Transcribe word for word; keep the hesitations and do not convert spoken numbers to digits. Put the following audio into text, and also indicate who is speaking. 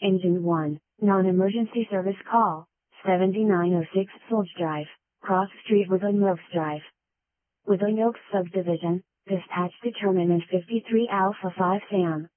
Speaker 1: Engine one, non-emergency service call, seventy-nine oh six Solge Drive, Cross Street, Woodland Oaks Drive. Woodland Oaks Subdivision, dispatch determinant fifty-three Alpha five Sam.